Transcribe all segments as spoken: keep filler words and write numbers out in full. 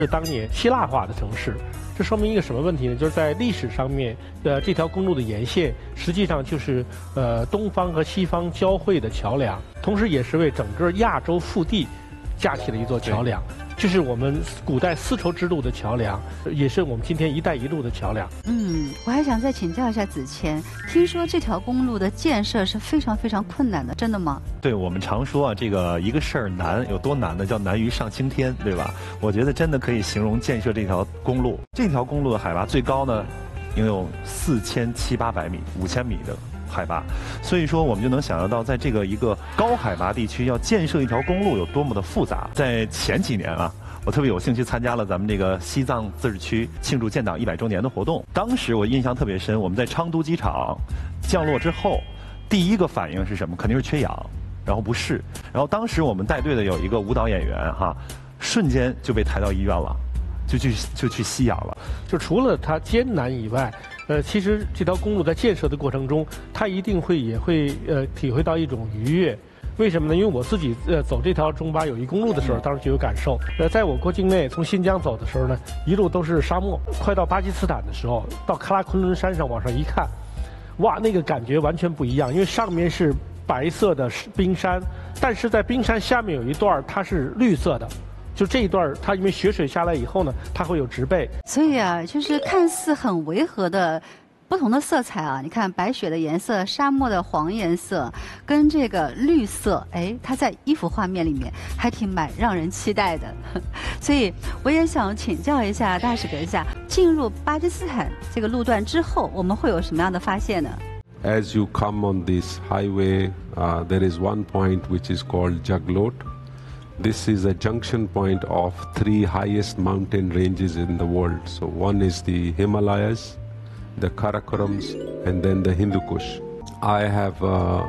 是当年希腊化的城市。这说明一个什么问题呢？就是在历史上面，呃，这条公路的沿线实际上就是呃东方和西方交汇的桥梁，同时也是为整个亚洲腹地架起了一座桥梁。这是我们古代丝绸之路的桥梁，也是我们今天“一带一路”的桥梁。 嗯，我还想再请教一下子谦，听说这条公路的建设是非常非常困难的，真的吗？ 对，我们常说啊，这个一个事儿难有多难呢？叫难于上青天，对吧？我觉得真的可以形容建设这条公路。这条公路的海拔最高呢，应有四千七八百米、五千米的海拔，所以说我们就能想象到，在这个一个高海拔地区，要建设一条公路有多么的复杂。在前几年啊，我特别有兴趣参加了咱们这个西藏自治区庆祝建党一百周年的活动。当时我印象特别深，我们在昌都机场降落之后，第一个反应是什么？肯定是缺氧，然后不适。然后当时我们带队的有一个舞蹈演员哈，瞬间就被抬到医院了。就去就去吸氧了。 就除了它艰难以外，呃，其实这条公路在建设的过程中，它一定会也会呃体会到一种愉悦。为什么呢？因为我自己呃走这条中巴友谊公路的时候，当时就有感受。呃，在我国境内从新疆走的时候呢，一路都是沙漠。快到巴基斯坦的时候，到喀拉昆仑山上往上一看，哇，那个感觉完全不一样，因为上面是白色的冰山，但是在冰山下面有一段它是绿色的。就这一段，它因为雪水下来以后呢，它会有植被， 所以啊，就是看似很违和的不同的色彩啊。你看白雪的颜色、沙漠的黄颜色，跟这个绿色，哎，它在一幅画面里面还挺蛮让人期待的。所以我也想请教一下大使阁下，进入巴基斯坦这个路段之后，我们会有什么样的发现呢？ As you come on this highway, uh, there is one point which is called Jaglot.This is a junction point of three highest mountain ranges in the world. So one is the Himalayas, the Karakorams, and then the Hindu Kush. I have uh,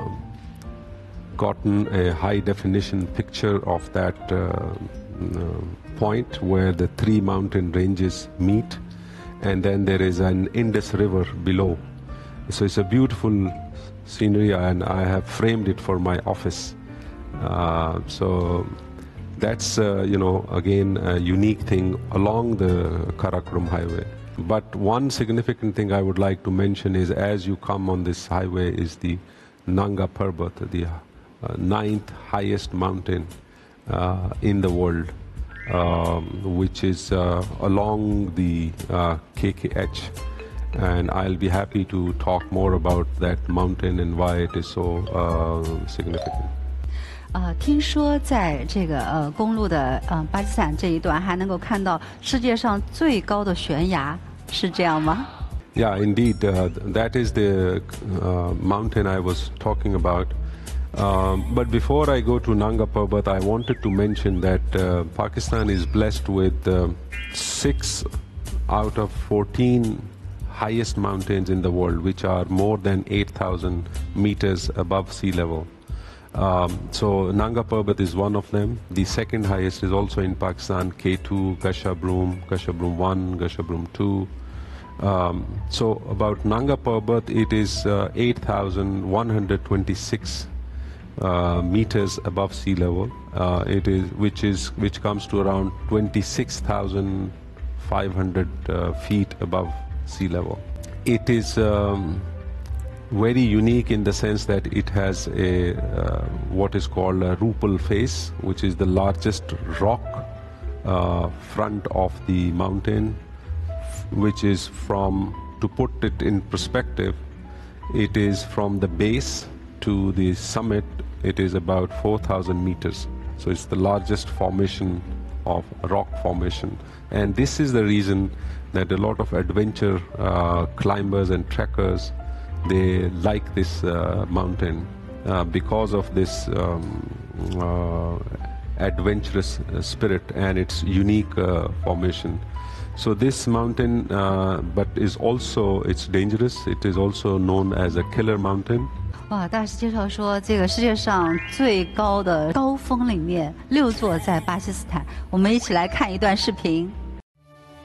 gotten a high definition picture of that uh, uh, point where the three mountain ranges meet, and then there is an Indus River below. So it's a beautiful scenery, and I have framed it for my office. Uh, so.That's, uh, you know, again, a unique thing along the Karakoram highway. But one significant thing I would like to mention is as you come on this highway is the Nanga Parbat, the uh, ninth highest mountain uh, in the world, um, which is uh, along the uh, K K H. And I'll be happy to talk more about that mountain and why it is so uh, significant. 呃，听说在这个呃公路的呃巴基斯坦这一段还能够看到世界上最高的悬崖，是这样吗？ Yeah, indeed. Uh, that is the uh, mountain I was talking about. Um, but before I go to Nanga Parbat, I wanted to mention that uh, Pakistan is blessed with uh, six out of fourteen highest mountains in the world, which are more than eight thousand meters above sea level.Um, so Nanga Parbat is one of them. The second highest is also in Pakistan, K two, Gashabroom, Gashabroom one, Gashabroom two. Um, so about Nanga Parbat, it is uh, eight thousand one hundred twenty-six uh, meters above sea level. Uh, it is which is which comes to around twenty-six thousand five hundred uh, feet above sea level. It is um,very unique in the sense that it has a uh, what is called a Rupal face, which is the largest rock uh, front of the mountain, which is from, to put it in perspective, it is from the base to the summit, it is about four thousand meters. So it's the largest formation of rock formation. And this is the reason that a lot of adventure uh, climbers and trekkers,they like this uh, mountain uh, because of this um, uh, adventurous uh, spirit and its unique uh, formation. So this mountain, uh, but is also, it's dangerous. It is also known as a killer mountain. 哇，大师介绍说，这个世界上最高的高峰里面，六座在巴基斯坦。我们一起来看一段视频。